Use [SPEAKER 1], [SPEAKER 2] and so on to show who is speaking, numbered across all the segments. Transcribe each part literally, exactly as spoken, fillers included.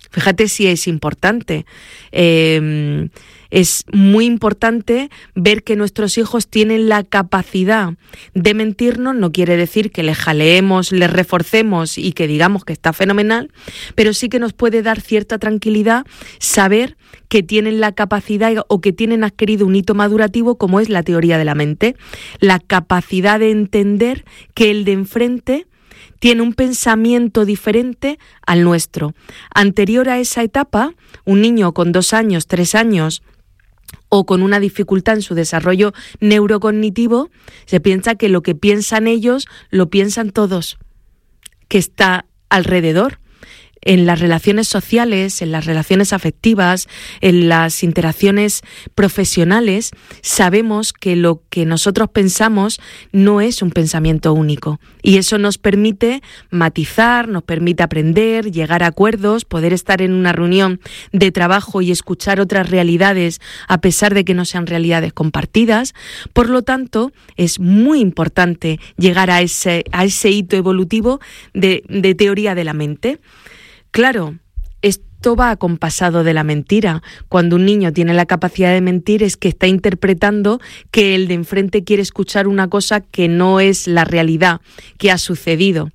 [SPEAKER 1] Fíjate si es importante. Eh, es muy importante ver que nuestros hijos tienen la capacidad de mentirnos. No quiere decir que les jaleemos, les reforcemos y que digamos que está fenomenal, pero sí que nos puede dar cierta tranquilidad saber que tienen la capacidad o que tienen adquirido un hito madurativo como es la teoría de la mente. La capacidad de entender que el de enfrente tiene un pensamiento diferente al nuestro. Anterior a esa etapa, un niño con dos años, tres años o con una dificultad en su desarrollo neurocognitivo, se piensa que lo que piensan ellos lo piensan todos, que está alrededor. En las relaciones sociales, en las relaciones afectivas, en las interacciones profesionales, sabemos que lo que nosotros pensamos no es un pensamiento único. Y eso nos permite matizar, nos permite aprender, llegar a acuerdos, poder estar en una reunión de trabajo y escuchar otras realidades a pesar de que no sean realidades compartidas. Por lo tanto, es muy importante llegar a ese, a ese hito evolutivo de, de teoría de la mente. Claro, esto va acompasado de la mentira. Cuando un niño tiene la capacidad de mentir es que está interpretando que el de enfrente quiere escuchar una cosa que no es la realidad, que ha sucedido.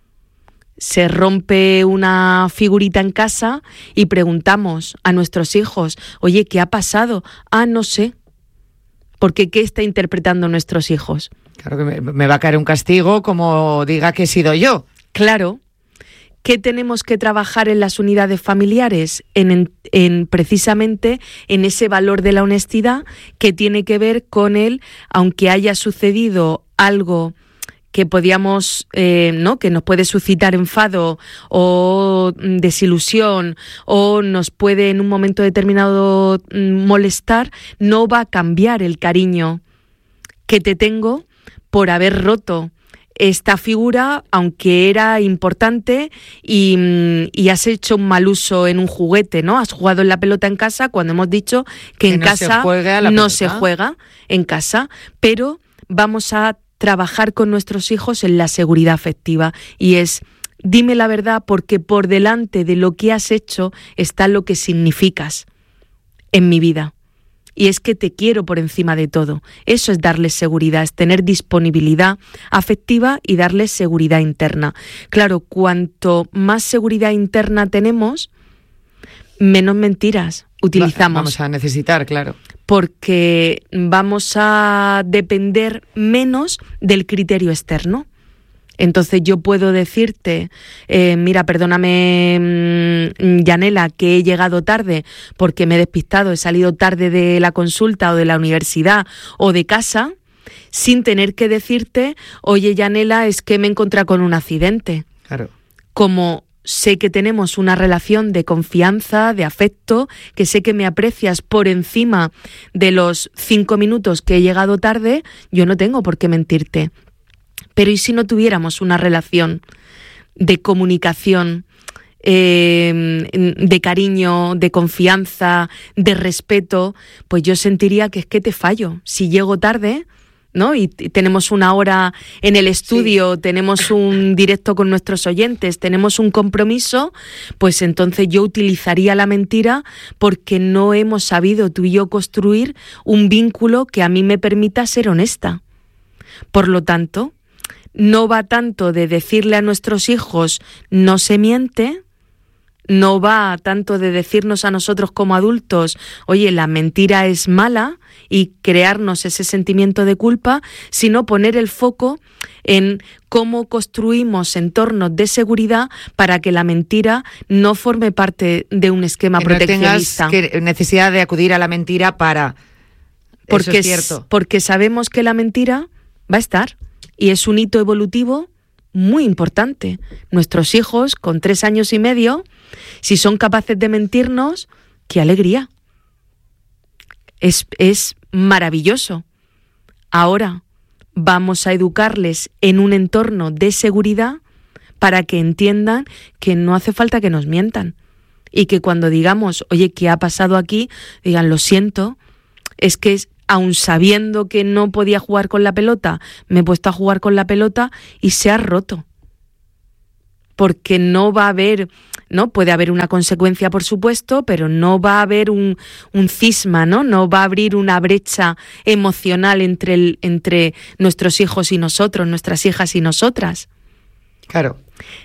[SPEAKER 1] Se rompe una figurita en casa y preguntamos a nuestros hijos, oye, ¿qué ha pasado? Ah, no sé. Porque ¿qué está interpretando nuestros hijos?
[SPEAKER 2] Claro que me, me va a caer un castigo como diga que he sido yo.
[SPEAKER 1] Claro. ¿Qué tenemos que trabajar en las unidades familiares? En, en, en precisamente en ese valor de la honestidad que tiene que ver con el, aunque haya sucedido algo que podíamos, eh, ¿no? que nos puede suscitar enfado o desilusión o nos puede en un momento determinado molestar, no va a cambiar el cariño que te tengo por haber roto esta figura, aunque era importante y, y has hecho un mal uso en un juguete, ¿no? Has jugado en la pelota en casa cuando hemos dicho que, que en no casa se no se juega en casa, pero vamos a trabajar con nuestros hijos en la seguridad afectiva y es, dime la verdad porque por delante de lo que has hecho está lo que significas en mi vida. Y es que te quiero por encima de todo. Eso es darles seguridad, es tener disponibilidad afectiva y darles seguridad interna. Claro, cuanto más seguridad interna tenemos, menos mentiras utilizamos.
[SPEAKER 2] Vamos a necesitar, claro.
[SPEAKER 1] Porque vamos a depender menos del criterio externo. Entonces yo puedo decirte, eh, mira, perdóname, mmm, Yanela, que he llegado tarde porque me he despistado, he salido tarde de la consulta o de la universidad o de casa, sin tener que decirte, oye, Yanela, es que me he encontrado con un accidente.
[SPEAKER 2] Claro.
[SPEAKER 1] Como sé que tenemos una relación de confianza, de afecto, que sé que me aprecias por encima de los cinco minutos que he llegado tarde, yo no tengo por qué mentirte. Pero ¿y si no tuviéramos una relación de comunicación, eh, de cariño, de confianza, de respeto? Pues yo sentiría que es que te fallo. Si llego tarde, ¿no? Y t- tenemos una hora en el estudio, sí. Tenemos un directo con nuestros oyentes, tenemos un compromiso, pues entonces yo utilizaría la mentira porque no hemos sabido tú y yo construir un vínculo que a mí me permita ser honesta. Por lo tanto, no va tanto de decirle a nuestros hijos no se miente, no va tanto de decirnos a nosotros como adultos, oye, la mentira es mala y crearnos ese sentimiento de culpa, sino poner el foco en cómo construimos entornos de seguridad para que la mentira no forme parte de un esquema
[SPEAKER 2] que
[SPEAKER 1] proteccionista.
[SPEAKER 2] No tengas que, necesidad de acudir a la mentira para...
[SPEAKER 1] Porque,
[SPEAKER 2] Eso es cierto.
[SPEAKER 1] Porque sabemos que la mentira va a estar. Y es un hito evolutivo muy importante. Nuestros hijos, con tres años y medio, si son capaces de mentirnos, ¡qué alegría! Es, es maravilloso. Ahora vamos a educarles en un entorno de seguridad para que entiendan que no hace falta que nos mientan. Y que cuando digamos, oye, ¿qué ha pasado aquí?, digan, lo siento, es que es aun sabiendo que no podía jugar con la pelota, me he puesto a jugar con la pelota y se ha roto. Porque no va a haber, ¿no? Puede haber una consecuencia, por supuesto, pero no va a haber un, un cisma, ¿no? No va a abrir una brecha emocional entre, el, entre nuestros hijos y nosotros, nuestras hijas y nosotras.
[SPEAKER 2] Claro.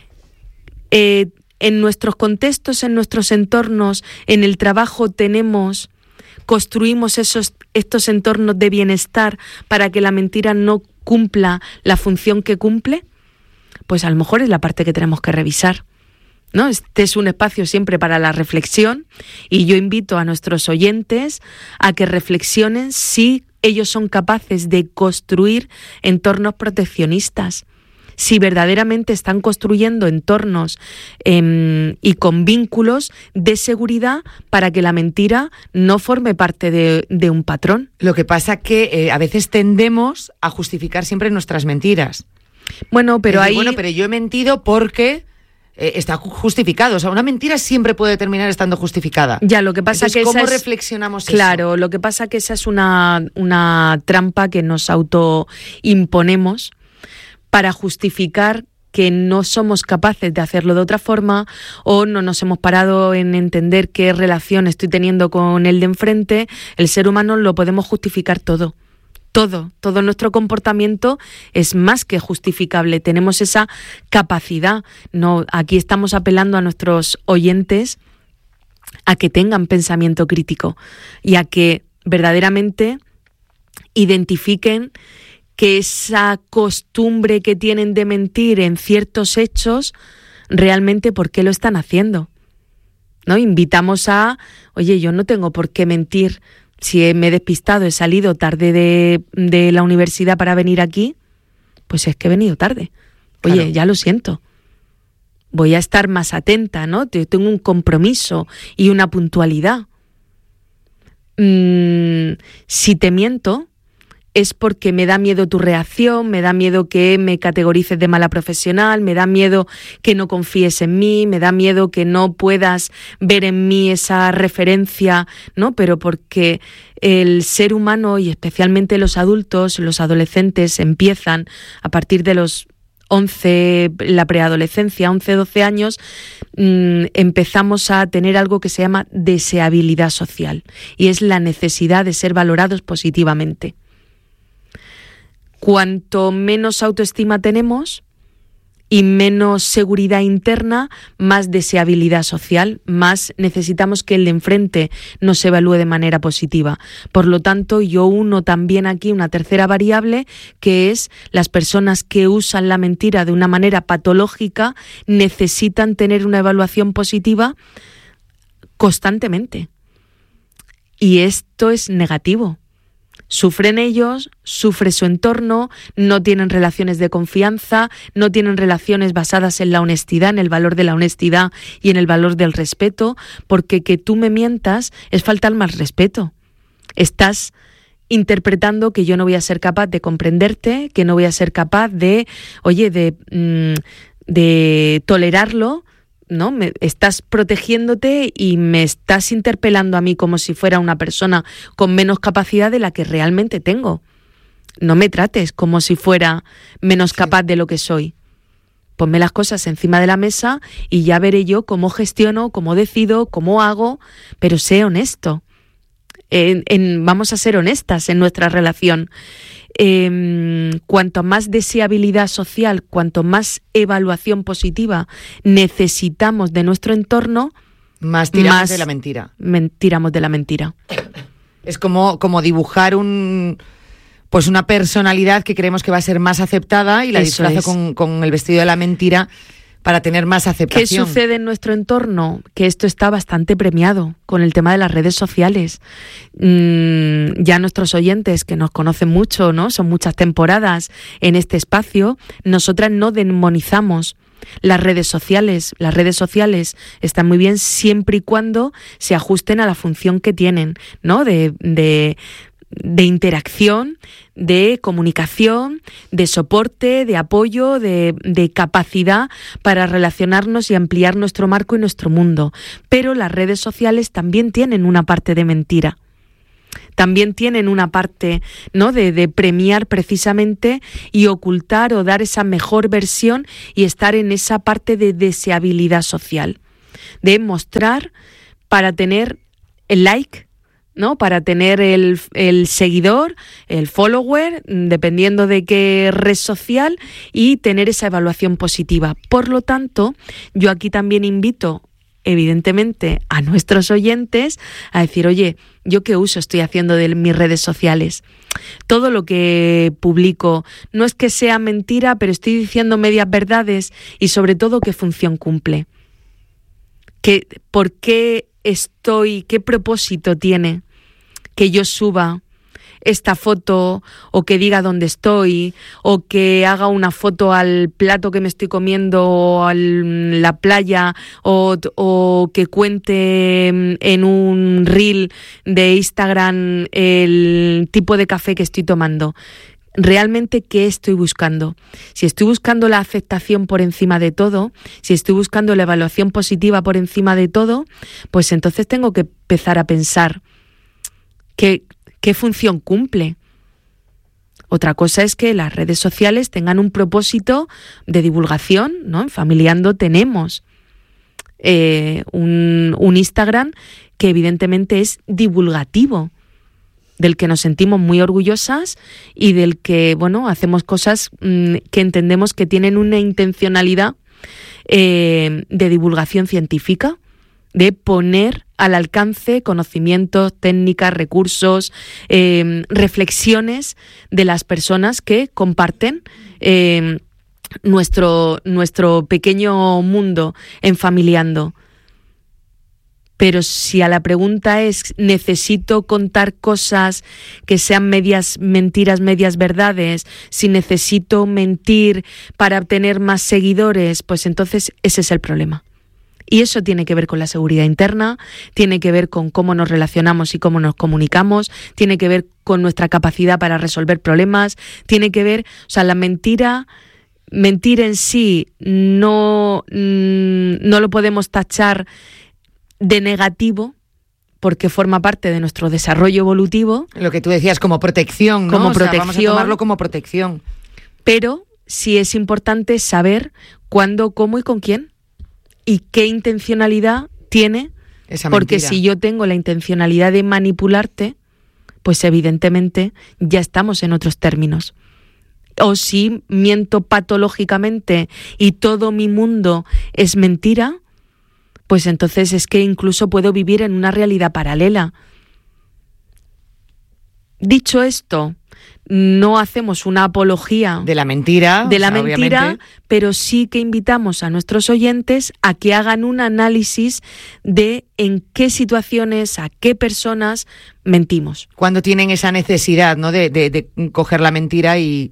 [SPEAKER 1] Eh, en nuestros contextos, en nuestros entornos, en el trabajo tenemos, construimos esos, estos entornos de bienestar para que la mentira no cumpla la función que cumple, pues a lo mejor es la parte que tenemos que revisar, ¿no? Este es un espacio siempre para la reflexión y yo invito a nuestros oyentes a que reflexionen si ellos son capaces de construir entornos proteccionistas, si verdaderamente están construyendo entornos eh, y con vínculos de seguridad para que la mentira no forme parte de, de un patrón.
[SPEAKER 2] Lo que pasa que eh, a veces tendemos a justificar siempre nuestras mentiras.
[SPEAKER 1] Bueno, pero
[SPEAKER 2] decir,
[SPEAKER 1] ahí...
[SPEAKER 2] Bueno, pero yo he mentido porque eh, está justificado. O sea, una mentira siempre puede terminar estando justificada.
[SPEAKER 1] Ya, lo que pasa
[SPEAKER 2] Entonces,
[SPEAKER 1] que
[SPEAKER 2] ¿cómo
[SPEAKER 1] esa es...
[SPEAKER 2] reflexionamos eso?
[SPEAKER 1] Claro, lo que pasa que esa es una, una trampa que nos autoimponemos para justificar que no somos capaces de hacerlo de otra forma o no nos hemos parado en entender qué relación estoy teniendo con el de enfrente. El ser humano lo podemos justificar todo. Todo, todo nuestro comportamiento es más que justificable. Tenemos esa capacidad. No, aquí estamos apelando a nuestros oyentes a que tengan pensamiento crítico y a que verdaderamente identifiquen que esa costumbre que tienen de mentir en ciertos hechos, realmente ¿por qué lo están haciendo? ¿No? Invitamos a, oye, yo no tengo por qué mentir. Si me he despistado, he salido tarde de, de la universidad para venir aquí, pues es que he venido tarde. Oye, claro, ya lo siento. Voy a estar más atenta, ¿no? Tengo un compromiso y una puntualidad. Mm, si te miento, es porque me da miedo tu reacción, me da miedo que me categorices de mala profesional, me da miedo que no confíes en mí, me da miedo que no puedas ver en mí esa referencia, ¿no? Pero porque el ser humano y especialmente los adultos, los adolescentes empiezan a partir de los once, la preadolescencia, once, doce años, mmm, empezamos a tener algo que se llama deseabilidad social y es la necesidad de ser valorados positivamente. Cuanto menos autoestima tenemos y menos seguridad interna, más deseabilidad social, más necesitamos que el de enfrente nos evalúe de manera positiva. Por lo tanto, yo uno también aquí una tercera variable, que es las personas que usan la mentira de una manera patológica necesitan tener una evaluación positiva constantemente. Y esto es negativo. Sufren ellos, sufre su entorno, no tienen relaciones de confianza, no tienen relaciones basadas en la honestidad, en el valor de la honestidad y en el valor del respeto, porque que tú me mientas es faltar más respeto. Estás interpretando que yo no voy a ser capaz de comprenderte, que no voy a ser capaz de, oye, de, de tolerarlo, ¿no? Me estás protegiéndote y me estás interpelando a mí como si fuera una persona con menos capacidad de la que realmente tengo. No me trates como si fuera menos capaz de lo que soy. Ponme las cosas encima de la mesa y ya veré yo cómo gestiono, cómo decido, cómo hago, pero sé honesto. En, en, vamos a ser honestas en nuestra relación. Eh, cuanto más deseabilidad social, cuanto más evaluación positiva necesitamos de nuestro entorno,
[SPEAKER 2] más tiramos
[SPEAKER 1] más
[SPEAKER 2] de la mentira.
[SPEAKER 1] Men- tiramos de la mentira.
[SPEAKER 2] Es como, como dibujar un, pues una personalidad que creemos que va a ser más aceptada y la
[SPEAKER 1] Eso
[SPEAKER 2] disfrazo
[SPEAKER 1] es.
[SPEAKER 2] con, con el vestido de la mentira para tener más
[SPEAKER 1] ¿Qué
[SPEAKER 2] aceptación.
[SPEAKER 1] sucede en nuestro entorno? Que esto está bastante premiado con el tema de las redes sociales. Mm, ya nuestros oyentes, que nos conocen mucho, ¿no? Son muchas temporadas en este espacio, nosotras no demonizamos las redes sociales. Las redes sociales están muy bien siempre y cuando se ajusten a la función que tienen, ¿no? De... de de interacción, de comunicación, de soporte, de apoyo, de, de capacidad para relacionarnos y ampliar nuestro marco y nuestro mundo. Pero las redes sociales también tienen una parte de mentira. También tienen una parte, ¿no? de, de premiar precisamente y ocultar o dar esa mejor versión y estar en esa parte de deseabilidad social. de mostrar para tener el like, ¿no? Para tener el, el seguidor, el follower, dependiendo de qué red social, y tener esa evaluación positiva. Por lo tanto, yo aquí también invito, evidentemente, a nuestros oyentes a decir, oye, ¿yo qué uso estoy haciendo de mis redes sociales? Todo lo que publico no es que sea mentira, pero estoy diciendo medias verdades y sobre todo qué función cumple. ¿Qué, ¿Por qué estoy, qué propósito tiene que yo suba esta foto, o que diga dónde estoy, o que haga una foto al plato que me estoy comiendo, o a la playa, o, o que cuente en un reel de Instagram el tipo de café que estoy tomando? ¿Realmente qué estoy buscando? Si estoy buscando la aceptación por encima de todo, si estoy buscando la evaluación positiva por encima de todo, pues entonces tengo que empezar a pensar ¿Qué, ¿Qué función cumple? Otra cosa es que las redes sociales tengan un propósito de divulgación, ¿no? En Familiando tenemos eh, un, un Instagram que evidentemente es divulgativo, del que nos sentimos muy orgullosas y del que, bueno, hacemos cosas mmm, que entendemos que tienen una intencionalidad eh, de divulgación científica, de poner al alcance conocimientos, técnicas, recursos, eh, reflexiones de las personas que comparten eh, nuestro, nuestro pequeño mundo en Familiando. Pero si a la pregunta es, ¿necesito contar cosas que sean medias mentiras, medias verdades? Si necesito mentir para obtener más seguidores, pues entonces ese es el problema. Y eso tiene que ver con la seguridad interna, tiene que ver con cómo nos relacionamos y cómo nos comunicamos, tiene que ver con nuestra capacidad para resolver problemas, tiene que ver, o sea, la mentira, mentir en sí no, no lo podemos tachar de negativo, porque forma parte de nuestro desarrollo evolutivo.
[SPEAKER 2] Lo que tú decías, como protección, ¿no?
[SPEAKER 1] Como
[SPEAKER 2] o sea,
[SPEAKER 1] protección.
[SPEAKER 2] Vamos a tomarlo como protección.
[SPEAKER 1] Pero sí es importante saber cuándo, cómo y con quién. Y qué intencionalidad tiene,
[SPEAKER 2] esa
[SPEAKER 1] porque
[SPEAKER 2] mentira.
[SPEAKER 1] Si yo tengo la intencionalidad de manipularte, pues evidentemente ya estamos en otros términos. O si miento patológicamente y todo mi mundo es mentira, pues entonces es que incluso puedo vivir en una realidad paralela. Dicho esto, no hacemos una apología
[SPEAKER 2] de la mentira,
[SPEAKER 1] de la
[SPEAKER 2] o sea,
[SPEAKER 1] mentira,
[SPEAKER 2] obviamente.
[SPEAKER 1] Pero sí que invitamos a nuestros oyentes a que hagan un análisis de en qué situaciones, a qué personas mentimos.
[SPEAKER 2] Cuando tienen esa necesidad, ¿no? De, de, de coger la mentira y...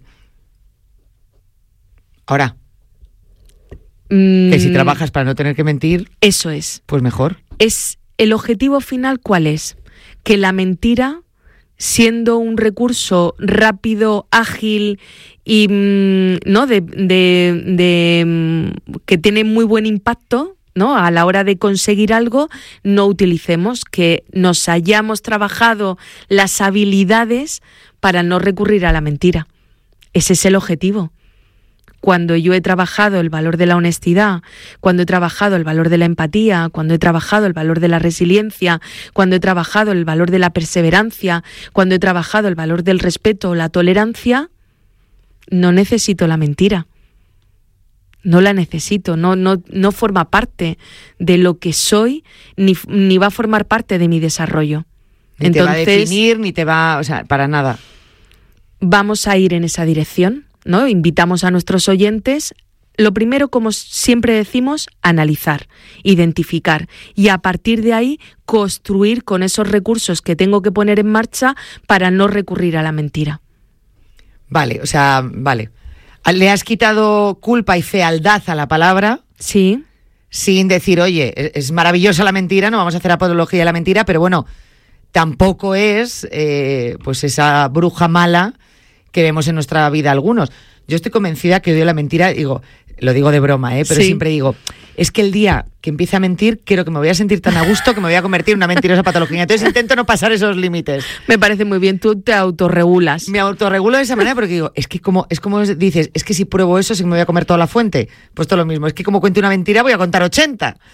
[SPEAKER 2] Ahora,
[SPEAKER 1] Mm,
[SPEAKER 2] que si trabajas para no tener que mentir...
[SPEAKER 1] Eso es.
[SPEAKER 2] Pues mejor.
[SPEAKER 1] Es el objetivo final, ¿cuál es? Que la mentira, siendo un recurso rápido, ágil y no de, de, de que tiene muy buen impacto, ¿no? A la hora de conseguir algo, no utilicemos, que nos hayamos trabajado las habilidades para no recurrir a la mentira. Ese es el objetivo. Cuando yo he trabajado el valor de la honestidad, cuando he trabajado el valor de la empatía, cuando he trabajado el valor de la resiliencia, cuando he trabajado el valor de la perseverancia, cuando he trabajado el valor del respeto o la tolerancia, no necesito la mentira. No la necesito, no, no, no forma parte de lo que soy, ni, ni va a formar parte de mi desarrollo.
[SPEAKER 2] Ni
[SPEAKER 1] Entonces,
[SPEAKER 2] te va a definir, ni te va... O sea, para nada.
[SPEAKER 1] Vamos a ir en esa dirección, ¿no? Invitamos a nuestros oyentes, lo primero, como siempre decimos, analizar, identificar y a partir de ahí construir con esos recursos que tengo que poner en marcha para no recurrir a la mentira.
[SPEAKER 2] Vale, o sea, vale. Le has quitado culpa y fealdad a la palabra.
[SPEAKER 1] Sí.
[SPEAKER 2] Sin decir, oye, es maravillosa la mentira, no vamos a hacer apología de la mentira, pero bueno, tampoco es eh, pues esa bruja mala que vemos en nuestra vida algunos. Yo estoy convencida que odio la mentira, digo, lo digo de broma, ¿eh? Pero
[SPEAKER 1] sí.
[SPEAKER 2] Siempre digo, es que el día que empiece a mentir, creo que me voy a sentir tan a gusto que me voy a convertir en una mentirosa patología. Entonces intento no pasar esos límites.
[SPEAKER 1] Me parece muy bien, tú te autorregulas.
[SPEAKER 2] Me autorregulo de esa manera porque digo, es que como, es como dices, es que si pruebo eso, sí que me voy a comer toda la fuente. Pues todo lo mismo, es que como cuento una mentira voy a contar ochenta.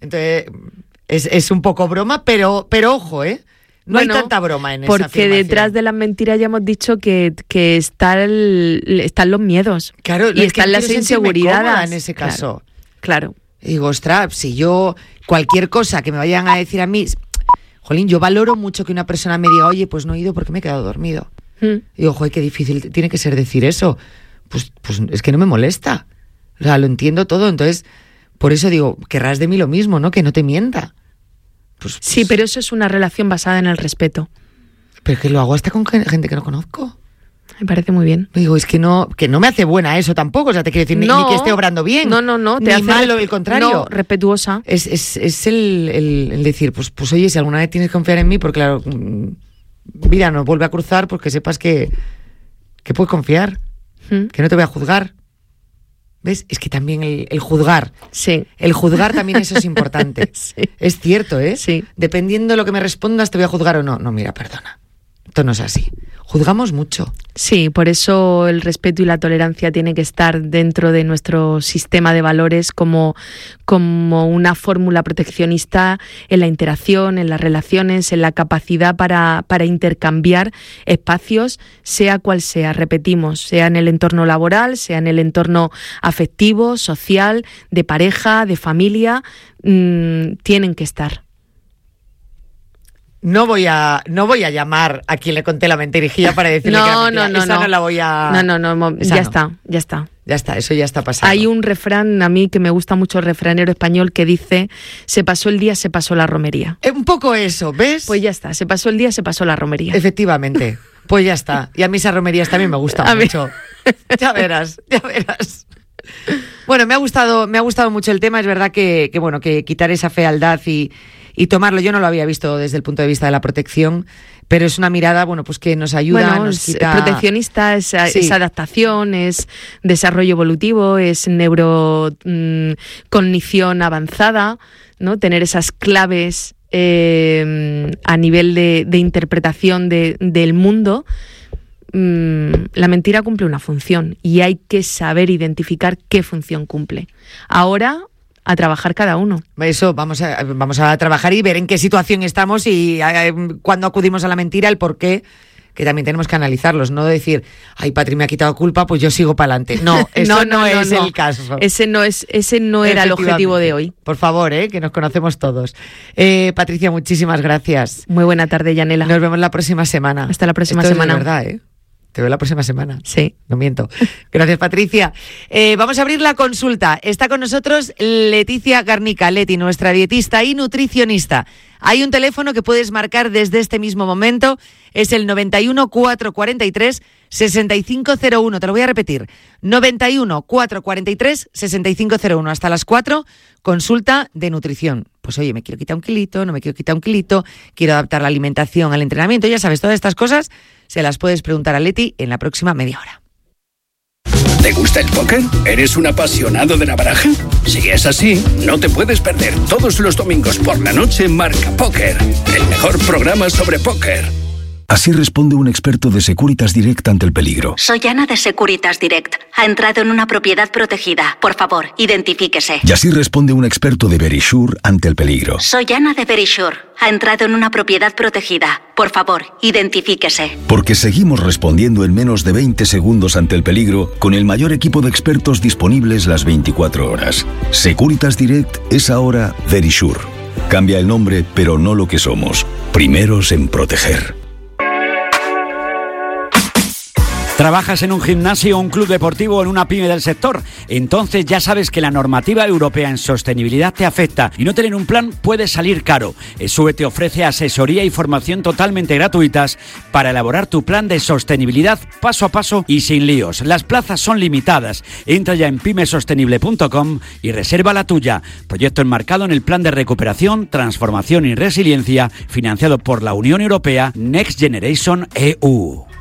[SPEAKER 2] Entonces, es, es un poco broma, pero, pero ojo, ¿eh? No bueno, hay tanta broma en esa
[SPEAKER 1] porque
[SPEAKER 2] afirmación.
[SPEAKER 1] Detrás de las mentiras ya hemos dicho que, que está el, están los miedos.
[SPEAKER 2] Claro,
[SPEAKER 1] y están las inseguridades.
[SPEAKER 2] En ese caso.
[SPEAKER 1] Claro. claro.
[SPEAKER 2] Y digo, ostras, si yo, cualquier cosa que me vayan a decir a mí, jolín, yo valoro mucho que una persona me diga, oye, pues no he ido porque me he quedado dormido. Mm. Y digo, joder, qué difícil tiene que ser decir eso. Pues, pues es que no me molesta. O sea, lo entiendo todo. Entonces, por eso digo, querrás de mí lo mismo, ¿no? Que no te mienta. Pues, pues,
[SPEAKER 1] sí, pero eso es una relación basada en el respeto.
[SPEAKER 2] Pero que lo hago hasta con gente que no conozco.
[SPEAKER 1] Me parece muy bien.
[SPEAKER 2] Digo, es que no, que no me hace buena eso tampoco. O sea, te quiero decir, no, ni, ni que esté obrando bien.
[SPEAKER 1] No, no, no. Te
[SPEAKER 2] ni
[SPEAKER 1] hace
[SPEAKER 2] malo, el contrario.
[SPEAKER 1] No, respetuosa.
[SPEAKER 2] Es, es, es el, el, el decir, pues, pues oye, si alguna vez tienes que confiar en mí, porque claro, vida nos vuelve a cruzar, pues que sepas que, que puedes confiar, ¿Mm? Que no te voy a juzgar. ¿Ves? Es que también el, el juzgar.
[SPEAKER 1] Sí.
[SPEAKER 2] El juzgar también eso es importante.
[SPEAKER 1] Sí.
[SPEAKER 2] Es cierto, ¿eh?
[SPEAKER 1] Sí.
[SPEAKER 2] Dependiendo de lo que me respondas, te voy a juzgar o no. No, mira, perdona. Esto no es así. Juzgamos mucho.
[SPEAKER 1] Sí, por eso el respeto y la tolerancia tienen que estar dentro de nuestro sistema de valores como, como una fórmula proteccionista en la interacción, en las relaciones, en la capacidad para, para intercambiar espacios, sea cual sea, repetimos, sea en el entorno laboral, sea en el entorno afectivo, social, de pareja, de familia, mmm, tienen que estar.
[SPEAKER 2] No voy a no voy a llamar a quien le conté la mentirijilla para decirle
[SPEAKER 1] no,
[SPEAKER 2] que era mentira.
[SPEAKER 1] No, no,
[SPEAKER 2] Esa
[SPEAKER 1] no.
[SPEAKER 2] no la voy a...
[SPEAKER 1] No, no, no, ya
[SPEAKER 2] no.
[SPEAKER 1] está, ya está.
[SPEAKER 2] Ya está, eso ya está pasando.
[SPEAKER 1] Hay un refrán, a mí que me gusta mucho el refranero español, que dice, se pasó el día, se pasó la romería.
[SPEAKER 2] Eh, un poco eso, ¿ves?
[SPEAKER 1] Pues ya está, se pasó el día, se pasó la romería.
[SPEAKER 2] Efectivamente, pues ya está. Y a mí esas romerías también me gustan a mucho. Mí... Ya verás, ya verás. Bueno, me ha gustado, me ha gustado mucho el tema. Es verdad que, que bueno, que quitar esa fealdad y... y tomarlo, yo no lo había visto desde el punto de vista de la protección, pero es una mirada, bueno, pues que nos ayuda,
[SPEAKER 1] bueno,
[SPEAKER 2] nos
[SPEAKER 1] es
[SPEAKER 2] quita...
[SPEAKER 1] proteccionista, es, sí. es adaptación, es desarrollo evolutivo, es neurocognición mm, avanzada, ¿no? Tener esas claves eh, a nivel de, de interpretación de, del mundo. Mm, la mentira cumple una función y hay que saber identificar qué función cumple. Ahora... a trabajar cada uno.
[SPEAKER 2] Eso, vamos a, vamos a trabajar y ver en qué situación estamos y eh, cuando acudimos a la mentira, el por qué, que también tenemos que analizarlos, no decir, ay, Patri me ha quitado culpa, pues yo sigo para adelante. No, eso no, no, no es no. el caso.
[SPEAKER 1] Ese no es, ese no era el objetivo de hoy.
[SPEAKER 2] Por favor, eh, que nos conocemos todos. Eh, Patricia, muchísimas gracias.
[SPEAKER 1] Muy buena tarde, Yanela.
[SPEAKER 2] Nos vemos la próxima semana.
[SPEAKER 1] Hasta la próxima
[SPEAKER 2] Esto
[SPEAKER 1] semana.
[SPEAKER 2] Es de verdad, ¿eh? Te veo la próxima semana.
[SPEAKER 1] Sí.
[SPEAKER 2] No miento. Gracias, Patricia. Eh, vamos a abrir la consulta. Está con nosotros Leticia Garnica, Leti, nuestra dietista y nutricionista. Hay un teléfono que puedes marcar desde este mismo momento. Es el noventa y uno, cuatrocientos cuarenta y tres, sesenta y cinco cero uno. Te lo voy a repetir. noventa y uno, cuatrocientos cuarenta y tres, sesenta y cinco cero uno. Hasta las cuatro, consulta de nutrición. Pues oye, me quiero quitar un kilito, no me quiero quitar un kilito, quiero adaptar la alimentación al entrenamiento. Ya sabes, todas estas cosas se las puedes preguntar a Leti en la próxima media hora.
[SPEAKER 3] ¿Te gusta el póker? ¿Eres un apasionado de la baraja? Si es así, no te puedes perder todos los domingos por la noche Marca Póker, el mejor programa sobre póker.
[SPEAKER 4] Así responde un experto de Securitas Direct ante el peligro.
[SPEAKER 5] Soy Ana de Securitas Direct. Ha entrado en una propiedad protegida. Por favor, identifíquese.
[SPEAKER 4] Y así responde un experto de Verisure ante el peligro.
[SPEAKER 5] Soy Ana de Verisure. Ha entrado en una propiedad protegida. Por favor, identifíquese.
[SPEAKER 4] Porque seguimos respondiendo en menos de veinte segundos ante el peligro con el mayor equipo de expertos disponibles las veinticuatro horas. Securitas Direct es ahora Verisure. Cambia el nombre, pero no lo que somos. Primeros en proteger.
[SPEAKER 6] ¿Trabajas en un gimnasio, un club deportivo o en una pyme del sector? Entonces ya sabes que la normativa europea en sostenibilidad te afecta y no tener un plan puede salir caro. ESUE te ofrece asesoría y formación totalmente gratuitas para elaborar tu plan de sostenibilidad paso a paso y sin líos. Las plazas son limitadas. Entra ya en pyme sostenible punto com y reserva la tuya. Proyecto enmarcado en el Plan de Recuperación, Transformación y Resiliencia financiado por la Unión Europea Next Generation E U.